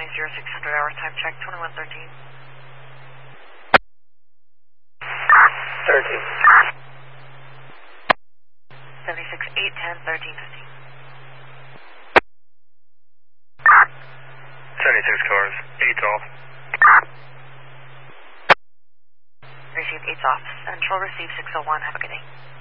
runway 0600 hours, time check 2113. 13. 76, 810, 1350. 76 cars, 8's off. Received 8's off. Central received 601. Have a good day.